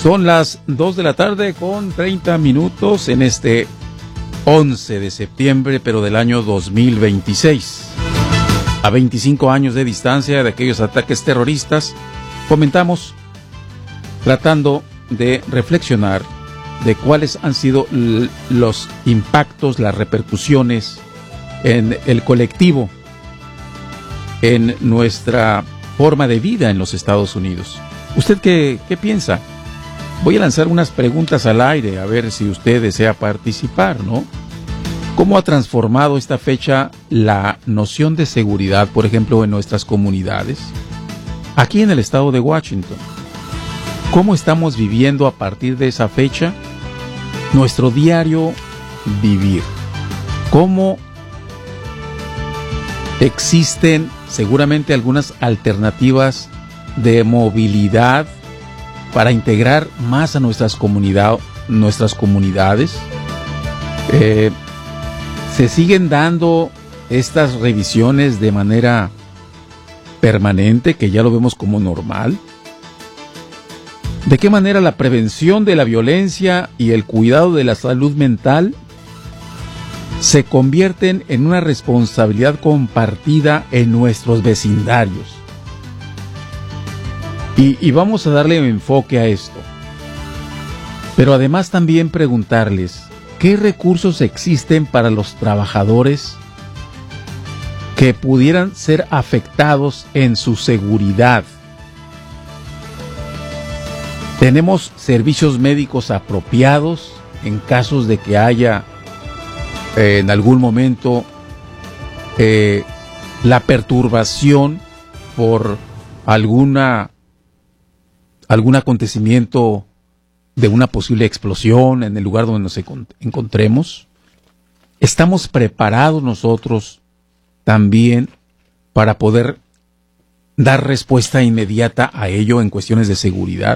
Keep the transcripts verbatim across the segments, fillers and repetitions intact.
Son las dos de la tarde con treinta minutos en este once de septiembre, pero del año dos mil veintiséis. A veinticinco años de distancia de aquellos ataques terroristas, comentamos tratando de reflexionar de cuáles han sido l- los impactos, las repercusiones en el colectivo, en nuestra forma de vida en los Estados Unidos. ¿Usted qué, qué piensa? Voy a lanzar unas preguntas al aire, a ver si usted desea participar, ¿no? ¿Cómo ha transformado esta fecha la noción de seguridad, por ejemplo, en nuestras comunidades? Aquí en el estado de Washington, ¿cómo estamos viviendo a partir de esa fecha nuestro diario vivir? ¿Cómo existen seguramente algunas alternativas de movilidad para integrar más a nuestras, comunidad, nuestras comunidades? Eh, ¿Se siguen dando estas revisiones de manera permanente, que ya lo vemos como normal? ¿De qué manera la prevención de la violencia y el cuidado de la salud mental se convierten en una responsabilidad compartida en nuestros vecindarios? Y, y vamos a darle enfoque a esto. Pero además también preguntarles, ¿qué recursos existen para los trabajadores que pudieran ser afectados en su seguridad? ¿Tenemos servicios médicos apropiados en casos de que haya eh, en algún momento eh, la perturbación por alguna algún acontecimiento de una posible explosión en el lugar donde nos encontremos? ¿Estamos preparados nosotros también para poder dar respuesta inmediata a ello en cuestiones de seguridad?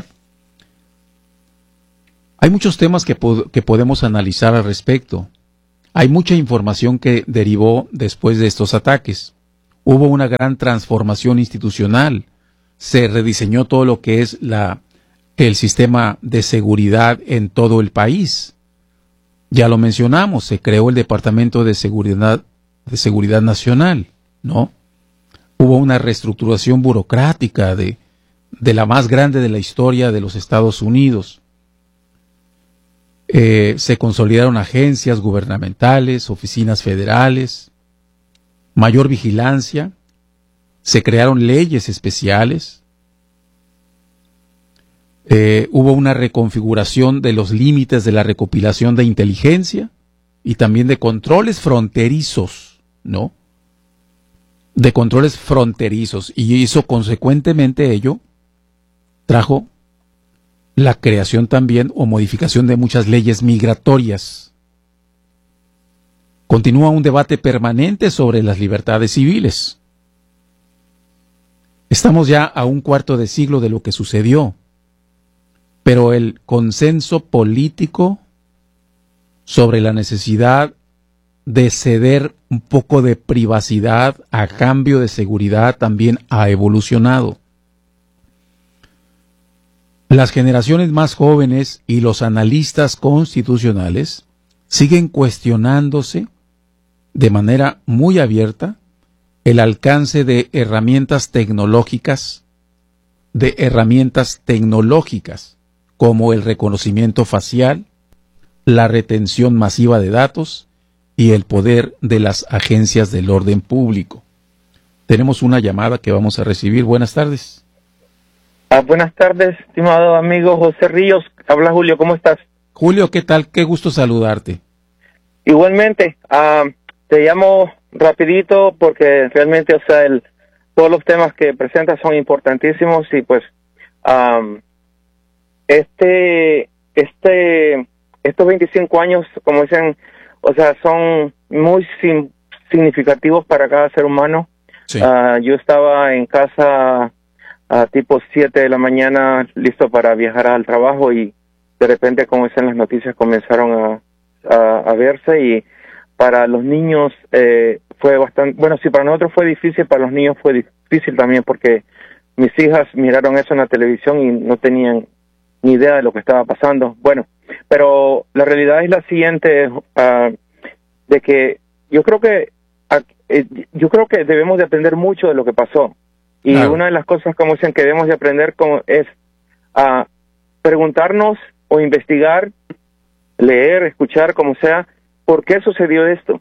Hay muchos temas que, pod- que podemos analizar al respecto. Hay mucha información que derivó después de estos ataques. Hubo una gran transformación institucional. Se rediseñó todo lo que es la, el sistema de seguridad en todo el país. Ya lo mencionamos, se creó el Departamento de Seguridad, de Seguridad Nacional, ¿no? Hubo una reestructuración burocrática de, de la más grande de la historia de los Estados Unidos. Eh, se consolidaron agencias gubernamentales, oficinas federales, mayor vigilancia, se crearon leyes especiales, eh, hubo una reconfiguración de los límites de la recopilación de inteligencia y también de controles fronterizos, ¿no? De controles fronterizos, y eso, consecuentemente, ello trajo la creación también o modificación de muchas leyes migratorias. Continúa un debate permanente sobre las libertades civiles. Estamos ya a un cuarto de siglo de lo que sucedió, pero el consenso político sobre la necesidad de ceder un poco de privacidad a cambio de seguridad también ha evolucionado. Las generaciones más jóvenes y los analistas constitucionales siguen cuestionándose de manera muy abierta el alcance de herramientas tecnológicas, de herramientas tecnológicas como el reconocimiento facial, la retención masiva de datos y el poder de las agencias del orden público. Tenemos una llamada que vamos a recibir. Buenas tardes. Ah, buenas tardes, estimado amigo José Ríos. Habla Julio, ¿cómo estás? Julio, ¿qué tal? Qué gusto saludarte. Igualmente, uh, te llamo rapidito porque realmente, o sea, el, todos los temas que presentas son importantísimos y pues um, este, este, estos veinticinco años, como dicen, o sea, son muy sin, significativos para cada ser humano. Sí. Uh, yo estaba en casa a tipo siete de la mañana, listo para viajar al trabajo, y de repente, como dicen las noticias, comenzaron a, a, a verse, y para los niños eh, fue bastante, bueno, si para nosotros fue difícil, para los niños fue difícil también, porque mis hijas miraron eso en la televisión y no tenían ni idea de lo que estaba pasando. Bueno, pero la realidad es la siguiente, uh, de que yo creo que uh, eh, yo creo que debemos de aprender mucho de lo que pasó. Y claro, una de las cosas, como dicen, que debemos de aprender como es uh, preguntarnos o investigar, leer, escuchar, como sea, ¿por qué sucedió esto?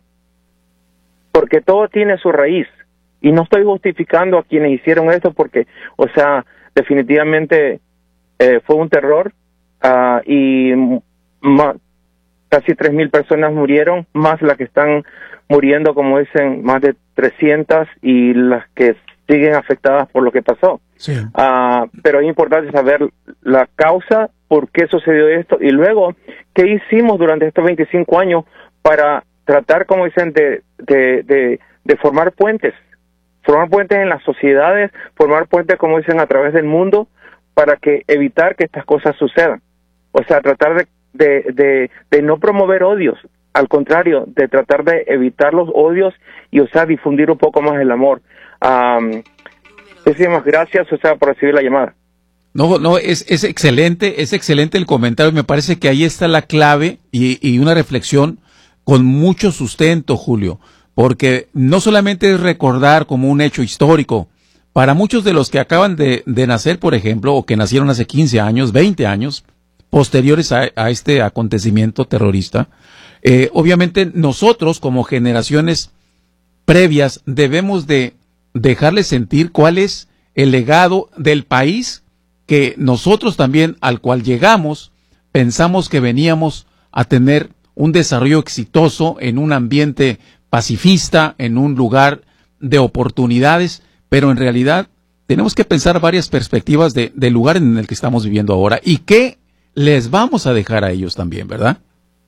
Porque todo tiene su raíz. Y no estoy justificando a quienes hicieron esto porque, o sea, definitivamente eh, fue un terror uh, y ma- casi tres mil personas murieron, más las que están muriendo, como dicen, más de trescientas, y las que siguen afectadas por lo que pasó. Sí. Uh, pero es importante saber la causa, por qué sucedió esto, y luego, qué hicimos durante estos veinticinco años para tratar, como dicen, de, de, de, de formar puentes. Formar puentes en las sociedades, formar puentes, como dicen, a través del mundo, para que evitar que estas cosas sucedan. O sea, tratar de, de, de, de no promover odios, al contrario, de tratar de evitar los odios y, o sea, difundir un poco más el amor. Um, muchísimas gracias, o sea, por recibir la llamada. No, no, es, es excelente, es excelente el comentario. Me parece que ahí está la clave y, y una reflexión con mucho sustento, Julio. Porque no solamente es recordar como un hecho histórico, para muchos de los que acaban de, de nacer, por ejemplo, o que nacieron hace quince años, veinte años, posteriores a, a este acontecimiento terrorista, eh, obviamente nosotros como generaciones previas debemos de dejarles sentir cuál es el legado del país que nosotros también, al cual llegamos, pensamos que veníamos a tener un desarrollo exitoso en un ambiente pacifista, en un lugar de oportunidades, pero en realidad tenemos que pensar varias perspectivas de, del lugar en el que estamos viviendo ahora y qué les vamos a dejar a ellos también, ¿verdad?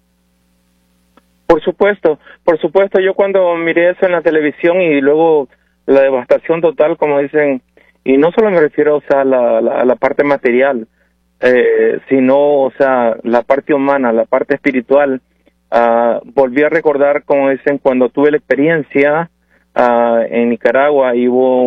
Por supuesto, por supuesto. Yo cuando miré eso en la televisión y luego la devastación total, como dicen, y no solo me refiero, o sea, a la, la, la parte material, eh, sino, o sea, la parte humana, la parte espiritual. Uh, volví a recordar, como dicen, cuando tuve la experiencia uh, en Nicaragua, y hubo